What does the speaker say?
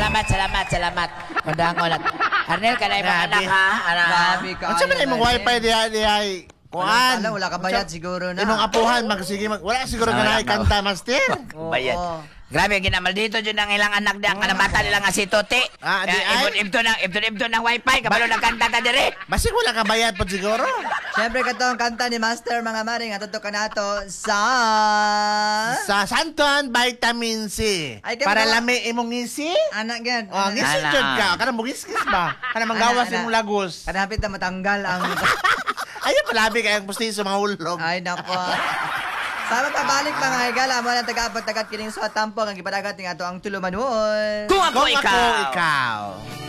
salamat. Madangon at Arnel, kanay mga anak ha. Grabe ka. Ano sa man imong wifi dihay? Kuan. Wala ka bayad siguro na. Imong apuhan wala siguro Wala na kanta master. Bayad. Grabe, ginamal dito dyan ang ilang anak na kanabata nila nga si Tote. Di ay. Ibto ng wifi, kabalo nagkanta ta dire. Basig wala ka bayad po siguro. Siyempre katong kanta ni Master mga maring at ka nato sa Santuan Vitamin C. Ay, ka Para ba? lami imong ngisi. anak yan. Oh, ngisi Ana. jud ka. Kana mo ngis ba? Kana manggawas Ana. imong lagos. Kanapit na matanggal ang Ayo palabi kay ang pustiso mga hulog. ay nako. Sa pabalik mga higala mo na taga-tagat kining sa tampong ang gipadagat ning ato ang tulumanon. Kung ako Kung ikaw. ikaw.